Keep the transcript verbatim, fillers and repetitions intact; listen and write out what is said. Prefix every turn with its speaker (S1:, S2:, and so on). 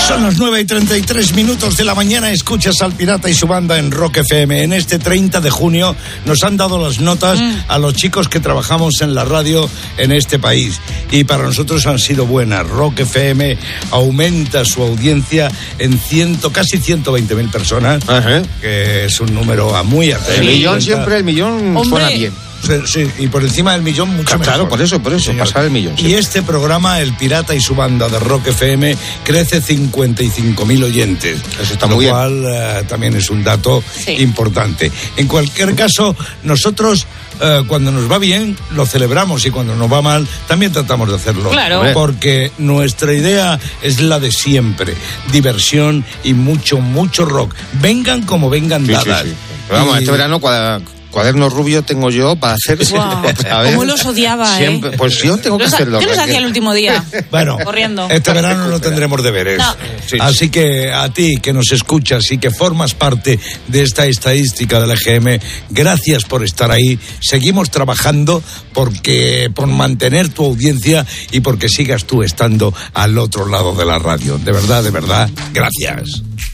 S1: Son las nueve y treinta y tres minutos de la mañana. Escuchas al Pirata y su banda en Rock F M. En este treinta de junio nos han dado las notas mm. a los chicos que trabajamos en la radio en este país. Y para nosotros han sido buenas. Rock F M aumenta su audiencia en ciento, casi ciento veinte mil personas. Ajá. Que es un número muy atento.
S2: El millón siempre, el millón Hombre. suena bien.
S1: Sí, sí, y por encima del millón mucho mejor.
S2: Claro, por eso, por eso, pasar el millón. Sí.
S1: Y este programa, El Pirata y su banda de Rock F M, crece cincuenta y cinco mil oyentes.
S2: Eso está muy bien.
S1: Lo cual uh, también es un dato sí. importante. En cualquier caso, nosotros uh, cuando nos va bien lo celebramos y cuando nos va mal también tratamos de hacerlo.
S3: Claro.
S1: Porque nuestra idea es la de siempre. Diversión y mucho, mucho rock. Vengan como vengan
S2: sí,
S1: dadas.
S2: Sí, sí. Pero vamos, y... este verano cuadra... Cuadernos rubios tengo yo para hacer
S3: wow. otra vez. ¿Cómo los odiaba,
S2: Siempre,
S3: eh?
S2: Pues yo tengo que
S3: los,
S2: hacerlo.
S3: ¿Qué los hacía el último día?
S1: Bueno,
S3: corriendo.
S1: Este verano no tendremos deberes. No. Sí. Así que a ti que nos escuchas y que formas parte de esta estadística del E G M, gracias por estar ahí. Seguimos trabajando porque por mantener tu audiencia y porque sigas tú estando al otro lado de la radio. De verdad, de verdad, gracias.